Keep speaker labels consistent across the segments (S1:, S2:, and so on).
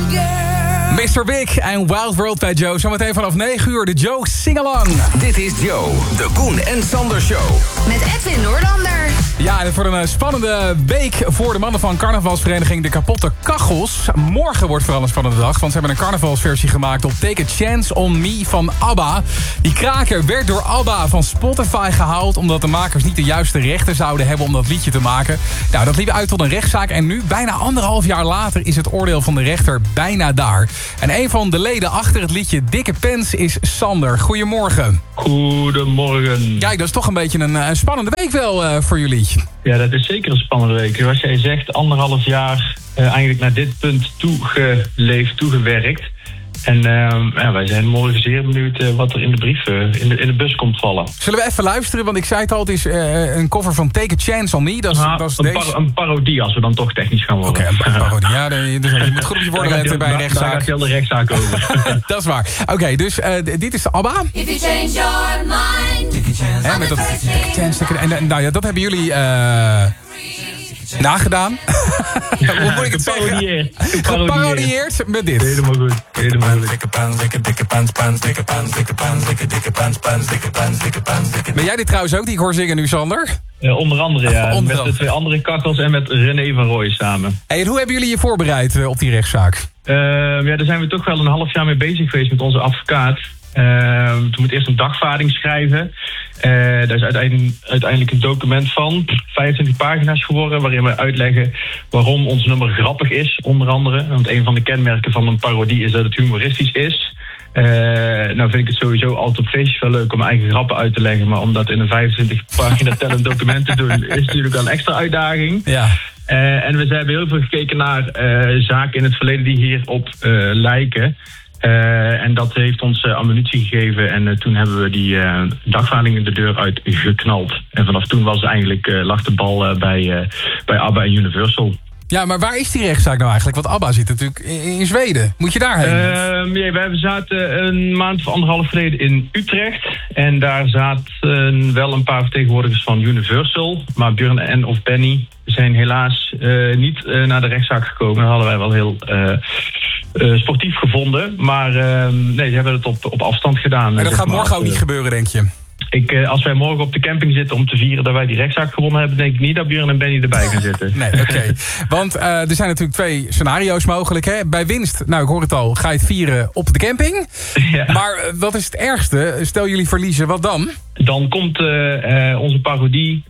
S1: Mr. Big en Wild World bij Joe. Zometeen vanaf 9 uur de Joe Sing-Along.
S2: Dit is Joe, de Koen en Sander Show.
S3: Met Edwin Noorlander.
S1: Ja, en het wordt een spannende week voor de mannen van carnavalsvereniging De Kapotte Kachels. Morgen wordt vooral een spannende dag, want ze hebben een carnavalsversie gemaakt op Take a Chance on Me van ABBA. Die kraker werd door ABBA van Spotify gehaald omdat de makers niet de juiste rechten zouden hebben om dat liedje te maken. Nou, dat liep uit tot een rechtszaak en nu, bijna 1,5 jaar later, is het oordeel van de rechter bijna daar. En een van de leden achter het liedje Dikke Pens is Sander. Goedemorgen.
S4: Goedemorgen.
S1: Kijk, dat is toch een beetje een spannende week wel voor jullie.
S4: Ja, dat is zeker een spannende week. Zoals jij zegt, 1,5 jaar eigenlijk naar dit punt toegewerkt. En wij zijn morgen zeer benieuwd wat er in de brief, in de bus komt vallen.
S1: Zullen we even luisteren? Want ik zei het al, het is een cover van Take a Chance on Me. Dat is
S4: een parodie, als we dan toch technisch gaan worden.
S1: Oké, een parodie. Ja, je moet goed op je woorden letten bij een rechtszaak.
S4: Daar gaat heel de rechtszaak over.
S1: Dat is waar. Oké, dus dit is de ABBA.
S3: If you change your mind.
S2: Take a chance.
S1: Hè, met dat en nou ja, dat hebben jullie nagedaan. Hoe moet ik het zeggen? Geparodieerd met dit.
S4: Helemaal goed. Helemaal goed.
S1: Ben jij dit trouwens ook, die ik hoor zingen nu, Sander?
S4: Onder andere, ja.
S1: Onder
S4: met
S1: andere.
S4: de 2 andere kakkels en met René van Rooij samen.
S1: Hey, en hoe hebben jullie je voorbereid op die rechtszaak?
S4: Daar zijn we toch wel 1,5 jaar mee bezig geweest met onze advocaat. Toen moet eerst een dagvaarding schrijven. Daar is uiteindelijk een document van 25 pagina's geworden, waarin we uitleggen waarom ons nummer grappig is, onder andere. Want een van de kenmerken van een parodie is dat het humoristisch is. Nou vind ik het sowieso altijd op feestjes wel leuk om mijn eigen grappen uit te leggen, maar om dat in een 25 pagina tellend document te doen is natuurlijk wel een extra uitdaging.
S1: Ja.
S4: En we hebben heel veel gekeken naar zaken in het verleden die hierop lijken. En dat heeft ons ammunitie gegeven. En toen hebben we die dagvaardingen de deur uit geknald. En vanaf toen lag de bal bij ABBA en Universal.
S1: Ja, maar waar is die rechtszaak nou eigenlijk? Want ABBA zit natuurlijk in Zweden. Moet je daarheen?
S4: We zaten een maand of 1,5 geleden in Utrecht. En daar zaten wel een paar vertegenwoordigers van Universal. Maar Björn en Benny zijn helaas niet naar de rechtszaak gekomen. Dat hadden wij wel heel sportief gevonden. Maar nee, ze hebben het op afstand gedaan.
S1: En dat gaat morgen ook niet gebeuren, denk je?
S4: Als wij morgen op de camping zitten om te vieren dat wij die rechtszaak gewonnen hebben, denk ik niet dat Björn en Benny erbij gaan zitten.
S1: Nee, oké. Want er zijn natuurlijk 2 scenario's mogelijk. Hè? Bij winst, nou ik hoor het al, ga je het vieren op de camping.
S4: Ja.
S1: Maar wat is het ergste? Stel jullie verliezen, wat dan?
S4: Dan komt onze parodie,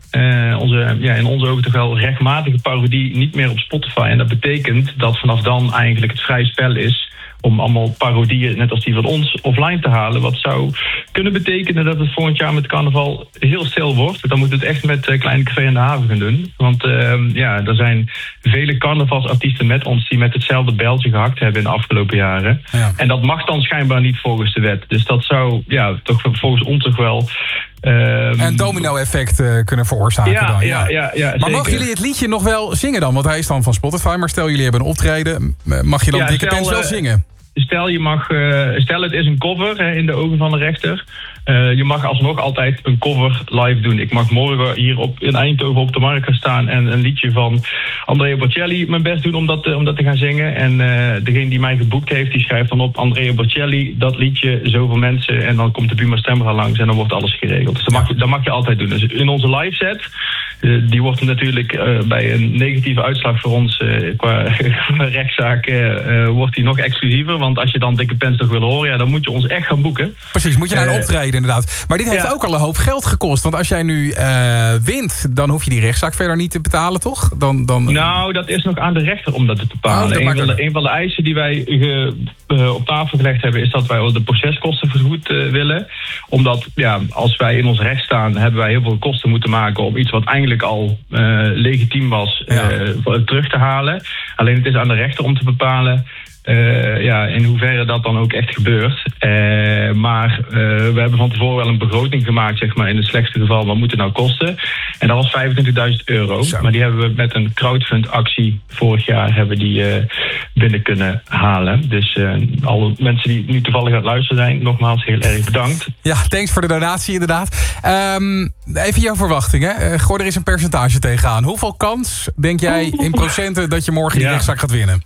S4: in onze ogen toch wel rechtmatige parodie, niet meer op Spotify. En dat betekent dat vanaf dan eigenlijk het vrij spel is om allemaal parodieën, net als die van ons, offline te halen. Wat zou kunnen betekenen dat het volgend jaar met carnaval heel stil wordt. Dan moet het echt met Kleine Café in de Haven gaan doen. Want er zijn vele carnavalsartiesten met ons die met hetzelfde bijltje gehakt hebben in de afgelopen jaren. Ja. En dat mag dan schijnbaar niet volgens de wet. Dus dat zou toch volgens ons toch wel
S1: een domino-effect kunnen veroorzaken dan. Ja,
S4: maar
S1: zeker. Mogen jullie het liedje nog wel zingen dan? Want hij is dan van Spotify, maar stel jullie hebben een optreden. Mag je dan Dikke Pens wel zingen?
S4: Stel het is een cover in de ogen van de rechter. Je mag alsnog altijd een cover live doen. Ik mag morgen hier in Eindhoven op de markt gaan staan en een liedje van Andrea Bocelli mijn best doen om dat te gaan zingen. En degene die mij geboekt heeft, die schrijft dan op Andrea Bocelli dat liedje, zoveel mensen. En dan komt de Buma Stemra langs en dan wordt alles geregeld. Dus dat mag je altijd doen. Dus in onze live set, die wordt natuurlijk bij een negatieve uitslag voor ons qua rechtszaak, wordt die nog exclusiever. Want als je dan Dikke Pens nog wil horen, dan moet je ons echt gaan boeken.
S1: Precies, moet je naar een optreden inderdaad. Maar dit heeft ook al een hoop geld gekost. Want als jij nu wint, dan hoef je die rechtszaak verder niet te betalen, toch?
S4: Nou, dat is nog aan de rechter om dat te bepalen. Een van de eisen die wij op tafel gelegd hebben, is dat wij de proceskosten vergoed willen. Omdat, als wij in ons recht staan, hebben wij heel veel kosten moeten maken om iets wat eigenlijk al legitiem was terug te halen. Alleen het is aan de rechter om te bepalen in hoeverre dat dan ook echt gebeurt. Maar we hebben van tevoren wel een begroting gemaakt, zeg maar, in het slechtste geval, wat moet het nou kosten? En dat was €25.000. Zo. Maar die hebben we met een crowdfund-actie vorig jaar binnen kunnen halen. Dus alle mensen die nu toevallig aan het luisteren zijn, nogmaals heel erg bedankt.
S1: Ja, thanks voor de donatie inderdaad. Even jouw verwachtingen. Gooi er eens een percentage tegenaan. Hoeveel kans denk jij in procenten dat je morgen die rechtszaak gaat winnen?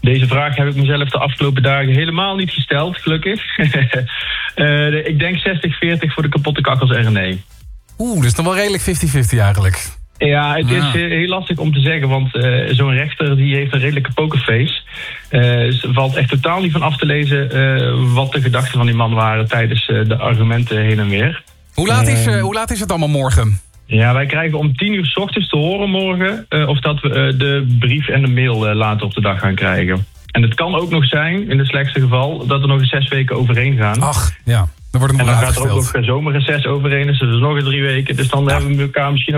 S4: Deze vraag heb ik mezelf de afgelopen dagen helemaal niet gesteld, gelukkig. Ik denk 60-40 voor de kapotte kachels RNE.
S1: Dat is dan wel redelijk 50-50 eigenlijk.
S4: Ja, het is heel lastig om te zeggen, want zo'n rechter die heeft een redelijke pokerface. Dus er valt echt totaal niet van af te lezen wat de gedachten van die man waren tijdens de argumenten heen en weer.
S1: Hoe laat is het allemaal morgen?
S4: Ja, wij krijgen om 10:00 's ochtends te horen morgen of dat we de brief en de mail later op de dag gaan krijgen. En het kan ook nog zijn, in het slechtste geval, dat er nog eens 6 weken overheen gaan.
S1: Ach, ja. Dan wordt het nog
S4: en dan gaat er ook nog zomerreces overheen, dus dat is nog eens 3 weken. Dus dan hebben we elkaar misschien